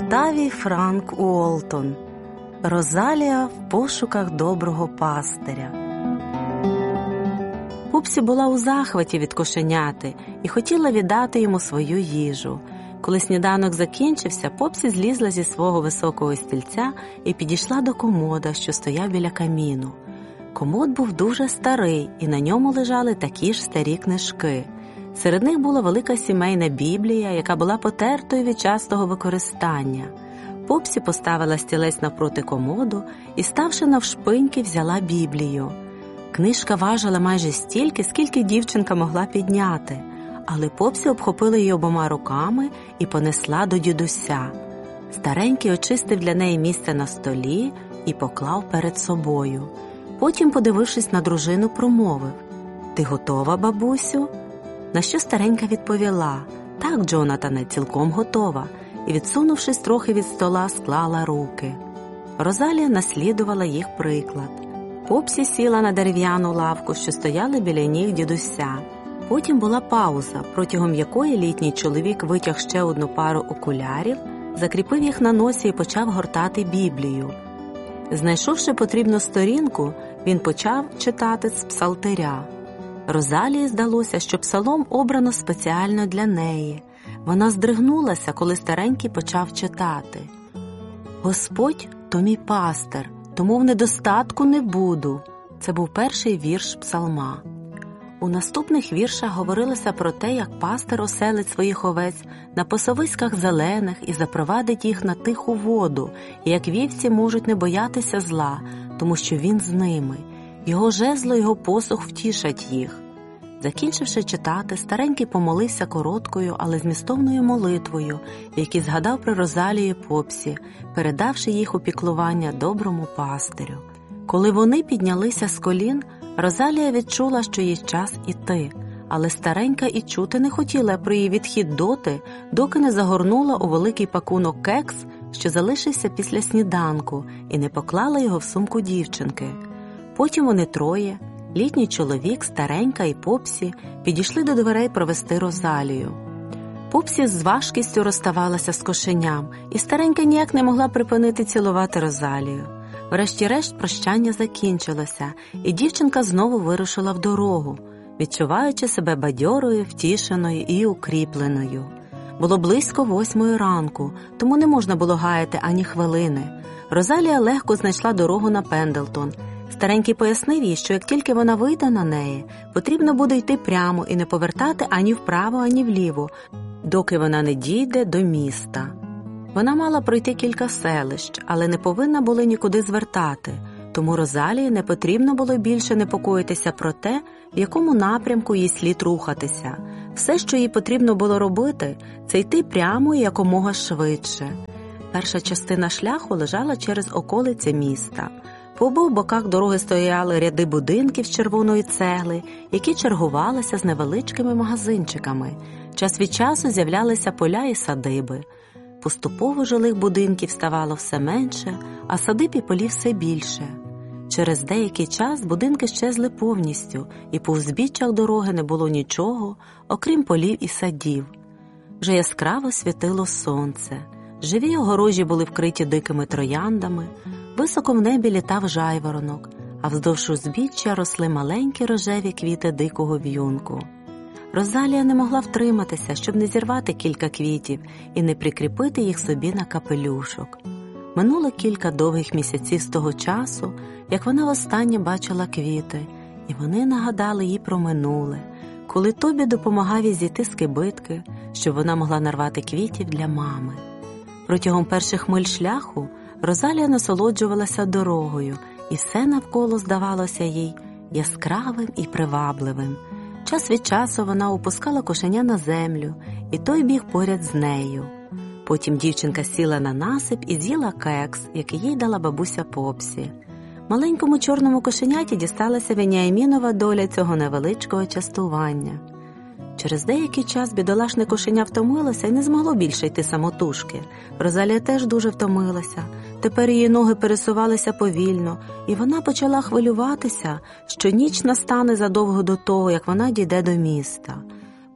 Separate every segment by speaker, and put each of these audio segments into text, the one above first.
Speaker 1: Октавій Франк Уолтон. Розалія в пошуках доброго пастиря. Пупсі була у захваті від кошеняти і хотіла віддати йому свою їжу. Коли сніданок закінчився, Попсі злізла зі свого високого стільця і підійшла до комода, що стояв біля каміну. Комод був дуже старий, і на ньому лежали такі ж старі книжки. Серед них була велика сімейна Біблія, яка була потертою від частого використання. Попсі поставила стілець навпроти комоду і, ставши навшпиньки, взяла Біблію. Книжка важила майже стільки, скільки дівчинка могла підняти, але Попсі обхопила її обома руками і понесла до дідуся. Старенький очистив для неї місце на столі і поклав перед собою. Потім, подивившись на дружину, промовив: «Ти готова, бабусю?» На що старенька відповіла: «Так, Джонатане, цілком готова», і, відсунувшись трохи від стола, склала руки. Розалія наслідувала їх приклад. Попсі сіла на дерев'яну лавку, що стояла біля ніг дідуся. Потім була пауза, протягом якої літній чоловік витяг ще одну пару окулярів, закріпив їх на носі і почав гортати Біблію. Знайшовши потрібну сторінку, він почав читати з псалтиря. Розалії здалося, що псалом обрано спеціально для неї. Вона здригнулася, коли старенький почав читати: «Господь – то мій пастир, тому в недостатку не буду». Це був перший вірш псалма. У наступних віршах говорилося про те, як пастир оселить своїх овець на пасовиськах зелених і запровадить їх на тиху воду, і як вівці можуть не боятися зла, тому що він з ними. Його жезло, його посох втішать їх. Закінчивши читати, старенький помолився короткою, але змістовною молитвою, в якій згадав про Розалію і Попсі, передавши їх у піклування доброму пастирю. Коли вони піднялися з колін, Розалія відчула, що їй час іти, але старенька і чути не хотіла про її відхід доти, доки не загорнула у великий пакунок кекс, що залишився після сніданку, і не поклала його в сумку дівчинки. Потім вони троє, літній чоловік, старенька і Попсі, підійшли до дверей провести Розалію. Попсі з важкістю розставалася з кошеням, і старенька ніяк не могла припинити цілувати Розалію. Врешті-решт прощання закінчилося, і дівчинка знову вирушила в дорогу, відчуваючи себе бадьорою, втішеною і укріпленою. Було близько 8 ранку, тому не можна було гаяти ані хвилини. Розалія легко знайшла дорогу на Пендлтон. Старенький пояснив їй, що як тільки вона вийде на неї, потрібно буде йти прямо і не повертати ані вправо, ані вліво, доки вона не дійде до міста. Вона мала пройти кілька селищ, але не повинна була нікуди звертати, тому Розалії не потрібно було більше непокоїтися про те, в якому напрямку їй слід рухатися. Все, що їй потрібно було робити, це йти прямо і якомога швидше. Перша частина шляху лежала через околиці міста. По обох боках дороги стояли ряди будинків з червоної цегли, які чергувалися з невеличкими магазинчиками. Час від часу з'являлися поля і садиби. Поступово жилих будинків ставало все менше, а садиб і полів все більше. Через деякий час будинки щезли повністю, і по узбіччях дороги не було нічого, окрім полів і садів. Вже яскраво світило сонце. Живі огорожі були вкриті дикими трояндами, високо в небі літав жайворонок, а вздовж узбіччя росли маленькі рожеві квіти дикого в'юнку. Розалія не могла втриматися, щоб не зірвати кілька квітів і не прикріпити їх собі на капелюшок. Минуло кілька довгих місяців з того часу, як вона востаннє бачила квіти, і вони нагадали їй про минуле, коли Тобі допомагав їй зійти з кибитки, щоб вона могла нарвати квітів для мами. Протягом перших миль шляху Розалія насолоджувалася дорогою, і все навколо здавалося їй яскравим і привабливим. Час від часу вона опускала кошеня на землю, і той біг поряд з нею. Потім дівчинка сіла на насип і з'їла кекс, який їй дала бабуся Попсі. Маленькому чорному кошеняті дісталася Веніамінова доля цього невеличкого частування. Через деякий час бідолашне кошеня втомилося і не змогло більше йти самотужки. Розалія теж дуже втомилася. Тепер її ноги пересувалися повільно, і вона почала хвилюватися, що ніч настане задовго до того, як вона дійде до міста.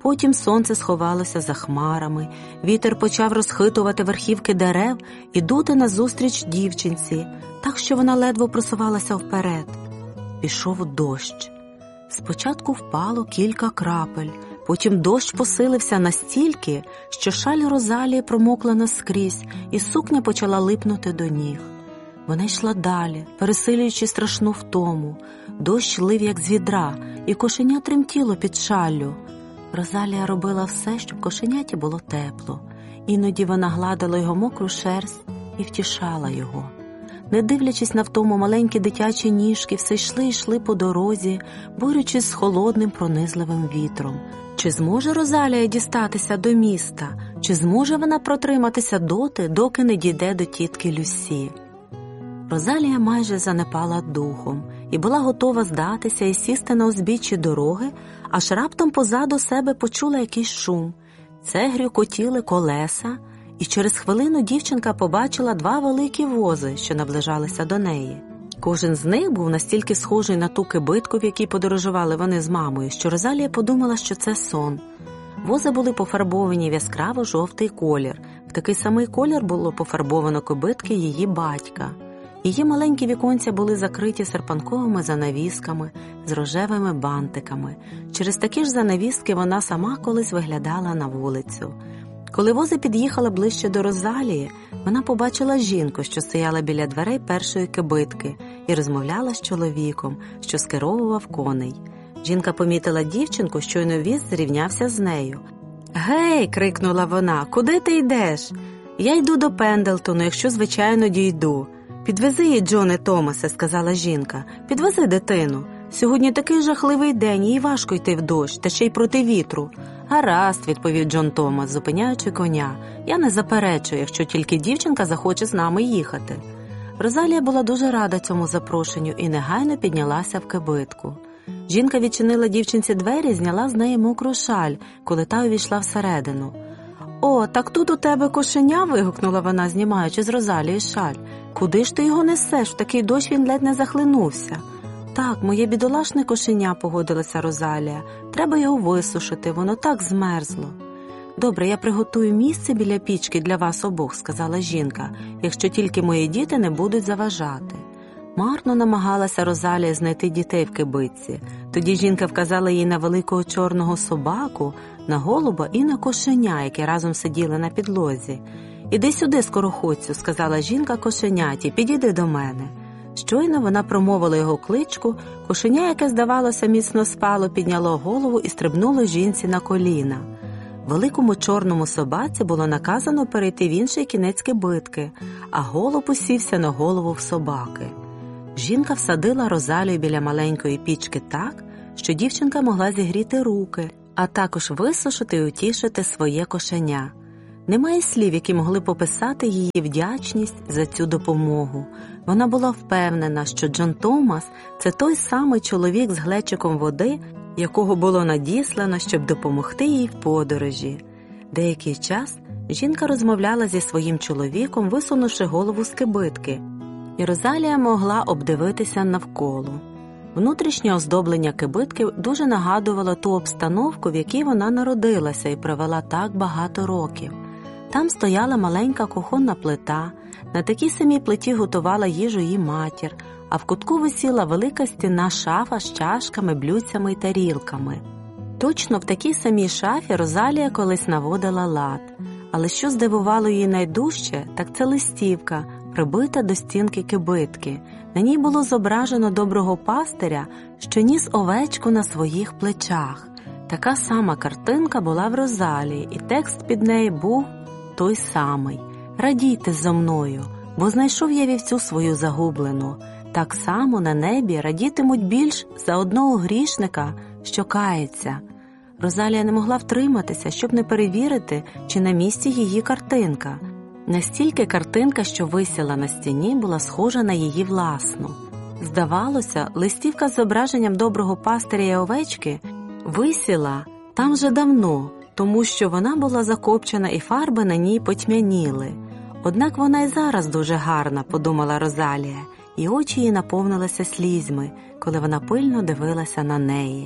Speaker 1: Потім сонце сховалося за хмарами, вітер почав розхитувати верхівки дерев і дути назустріч дівчинці, так що вона ледве просувалася вперед. Пішов дощ. Спочатку впало кілька крапель, потім дощ посилився настільки, що шаль Розалії промокла наскрізь, і сукня почала липнути до ніг. Вона йшла далі, пересилюючи страшну втому. Дощ лив, як з відра, і кошеня тремтіло під шаллю. Розалія робила все, щоб кошеняті було тепло. Іноді вона гладила його мокру шерсть і втішала його. Не дивлячись на втому, маленькі дитячі ніжки все йшли по дорозі, борючись з холодним пронизливим вітром. Чи зможе Розалія дістатися до міста? Чи зможе вона протриматися доти, доки не дійде до тітки Люсі? Розалія майже занепала духом і була готова здатися і сісти на узбіччі дороги, аж раптом позаду себе почула якийсь шум. Це грюкотіли колеса, і через хвилину дівчинка побачила 2 великі вози, що наближалися до неї. Кожен з них був настільки схожий на ту кибитку, в якій подорожували вони з мамою, що Розалія подумала, що це сон. Вози були пофарбовані в яскраво-жовтий колір. В такий самий колір було пофарбовано кибитки її батька. Її маленькі віконця були закриті серпанковими занавісками з рожевими бантиками. Через такі ж занавіски вона сама колись виглядала на вулицю. Коли вози під'їхали ближче до Розалії, вона побачила жінку, що стояла біля дверей першої кибитки і розмовляла з чоловіком, що скеровував коней. Жінка помітила дівчинку, щойно віз зрівнявся з нею. «Гей!» – крикнула вона. «Куди ти йдеш?» «Я йду до Пендлтону, якщо, звичайно, дійду». «Підвези її, Джоне Томасе», – сказала жінка. «Підвези дитину. Сьогодні такий жахливий день, їй важко йти в дощ, та ще й проти вітру». «Гаразд», – відповів Джон Томас, зупиняючи коня. «Я не заперечую, якщо тільки дівчинка захоче з нами їхати». Розалія була дуже рада цьому запрошенню і негайно піднялася в кибитку. Жінка відчинила дівчинці двері і зняла з неї мокру шаль, коли та увійшла всередину. «О, так тут у тебе кошеня?» – вигукнула вона, знімаючи з Розалії шаль. «Куди ж ти його несеш? В такий дощ він ледь не захлинувся». «Так, моє бідолашне кошеня», – погодилася Розалія. «Треба його висушити, воно так змерзло». «Добре, я приготую місце біля пічки для вас обох», – сказала жінка, «якщо тільки мої діти не будуть заважати». Марно намагалася Розалія знайти дітей в кибитці. Тоді жінка вказала їй на великого чорного собаку, на голуба і на кошеня, які разом сиділи на підлозі. «Іди сюди, скороходцю», – сказала жінка кошеняті, «підійди до мене». Щойно вона промовила його кличку, кошеня, яке, здавалося, міцно спало, підняло голову і стрибнуло жінці на коліна. Великому чорному собаці було наказано перейти в інший кінець кибитки, а голуб усівся на голову в собаки. Жінка всадила Розалію біля маленької пічки так, що дівчинка могла зігріти руки, а також висушити і утішити своє кошеня. Немає слів, які могли пописати її вдячність за цю допомогу. Вона була впевнена, що Джон Томас – це той самий чоловік з глечиком води, якого було надіслано, щоб допомогти їй в подорожі. Деякий час жінка розмовляла зі своїм чоловіком, висунувши голову з кибитки, і Розалія могла обдивитися навколо. Внутрішнє оздоблення кибитки дуже нагадувало ту обстановку, в якій вона народилася і провела так багато років. Там стояла маленька кухонна плита, на такій самій плиті готувала їжу її матір, а в кутку висіла велика стінна шафа з чашками, блюдцями й тарілками. Точно в такій самій шафі Розалія колись наводила лад. Але що здивувало її найдужче, так це листівка, прибита до стінки кибитки. На ній було зображено доброго пастиря, що ніс овечку на своїх плечах. Така сама картинка була в Розалії, і текст під нею був той самий. «Радійте зо мною, бо знайшов я вівцю свою загублену. Так само на небі радітимуть більш за одного грішника, що кається». Розалія не могла втриматися, щоб не перевірити, чи на місці її картинка. Настільки картинка, що висіла на стіні, була схожа на її власну. Здавалося, листівка з зображенням доброго пастиря і овечки висіла там вже давно, тому що вона була закопчена і фарби на ній потьмяніли. «Однак вона й зараз дуже гарна», – подумала Розалія, і очі її наповнилися слізьми, коли вона пильно дивилася на неї.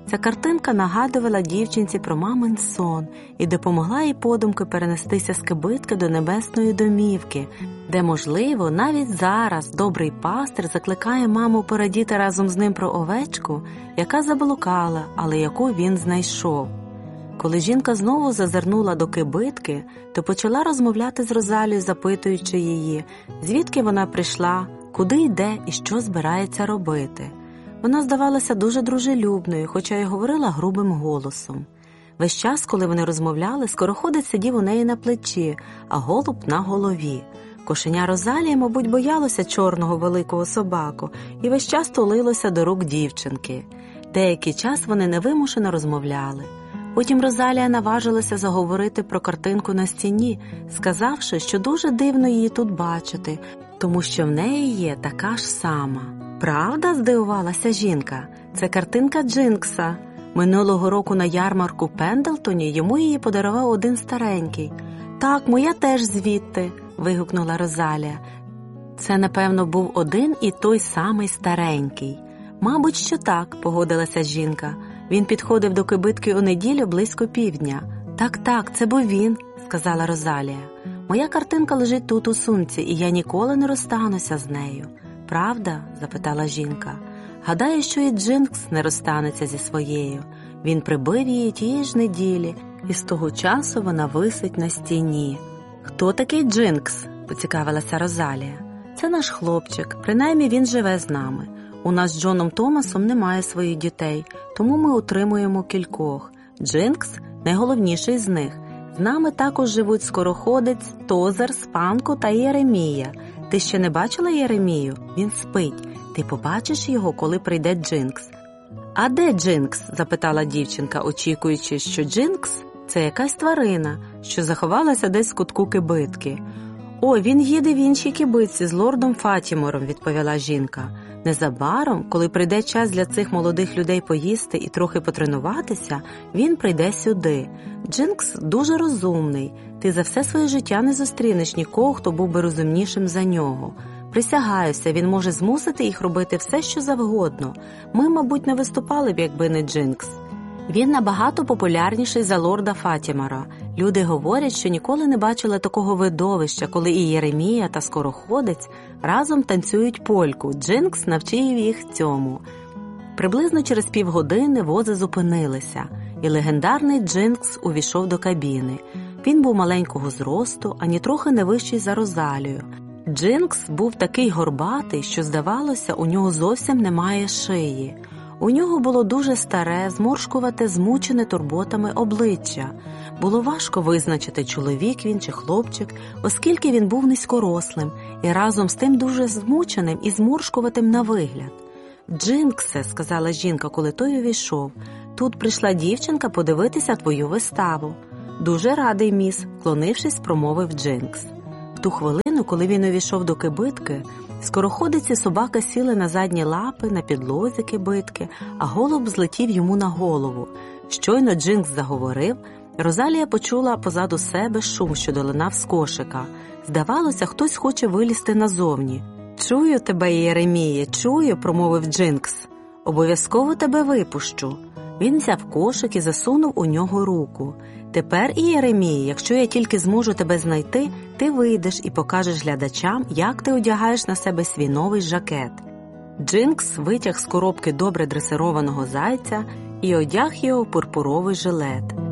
Speaker 1: Ця картинка нагадувала дівчинці про мамин сон і допомогла їй подумки перенестися з кибитки до небесної домівки, де, можливо, навіть зараз добрий пастир закликає маму порадіти разом з ним про овечку, яка заблукала, але яку він знайшов. Коли жінка знову зазирнула до кибитки, то почала розмовляти з Розалією, запитуючи її, звідки вона прийшла, куди йде і що збирається робити. Вона здавалася дуже дружелюбною, хоча й говорила грубим голосом. Весь час, коли вони розмовляли, скороходець сидів у неї на плечі, а голуб на голові. Кошеня Розалія, мабуть, боялося чорного великого собаку і весь час тулилося до рук дівчинки. Деякий час вони невимушено розмовляли. Потім Розалія наважилася заговорити про картинку на стіні, сказавши, що дуже дивно її тут бачити, тому що в неї є така ж сама. «Правда?» – здивувалася жінка. «Це картинка Джинкса. Минулого року на ярмарку в Пендлтоні йому її подарував один старенький». «Так, моя теж звідти», – вигукнула Розалія. Це, напевно, був один і той самий старенький. «Мабуть, що так», – погодилася жінка. «Він підходив до кибитки у неділю близько півдня». «Так, це був він», – сказала Розалія. «Моя картинка лежить тут у сумці, і я ніколи не розстануся з нею». «Правда?» – запитала жінка. «Гадаю, що і Джинкс не розстанеться зі своєю. Він прибив її тієї ж неділі, і з того часу вона висить на стіні». «Хто такий Джинкс?» – поцікавилася Розалія. «Це наш хлопчик, принаймні він живе з нами. У нас з Джоном Томасом немає своїх дітей, тому ми утримуємо кількох. Джинкс – найголовніший з них. З нами також живуть скороходець, Тозер, Спанко та Єремія. Ти ще не бачила Єремію? Він спить. Ти побачиш його, коли прийде Джинкс». «А де Джинкс?» – запитала дівчинка, очікуючи, що Джинкс – це якась тварина, що заховалася десь в кутку кибитки. «О, він їде в іншій кибитці з лордом Фатімором», – відповіла жінка. «Незабаром, коли прийде час для цих молодих людей поїсти і трохи потренуватися, він прийде сюди. Джинкс дуже розумний. Ти за все своє життя не зустрінеш нікого, хто був би розумнішим за нього. Присягаюся, він може змусити їх робити все, що завгодно. Ми, мабуть, не виступали б, якби не Джинкс. Він набагато популярніший за лорда Фатімора. Люди говорять, що ніколи не бачили такого видовища, коли і Єремія та скороходець разом танцюють польку. Джинкс навчив їх цьому». Приблизно через півгодини вози зупинилися, і легендарний Джинкс увійшов до кабіни. Він був маленького зросту, ані трохи не вищий за Розалію. Джинкс був такий горбатий, що, здавалося, у нього зовсім немає шиї. У нього було дуже старе, зморшкувате, змучене турботами обличчя. Було важко визначити, чоловік він чи хлопчик, оскільки він був низькорослим і разом з тим дуже змученим і зморшкуватим на вигляд. «Джинксе», – сказала жінка, коли той увійшов, – «тут прийшла дівчинка подивитися твою виставу». «Дуже радий, міс», – вклонившись, промовив Джинкс. В ту хвилину, коли він увійшов до кибитки, скороходець і собака сіли на задні лапи на підлозі кибитки, а голуб злетів йому на голову. Щойно Джинкс заговорив, Розалія почула позаду себе шум, що долинав з кошика. Здавалося, хтось хоче вилізти назовні. «Чую тебе, Єреміє, чую», – промовив Джинкс. «Обов'язково тебе випущу». Він взяв кошик і засунув у нього руку. «Тепер, Єреміє, якщо я тільки зможу тебе знайти, ти вийдеш і покажеш глядачам, як ти одягаєш на себе свій новий жакет». Джинкс витяг з коробки добре дресированого зайця і одяг його в пурпуровий жилет.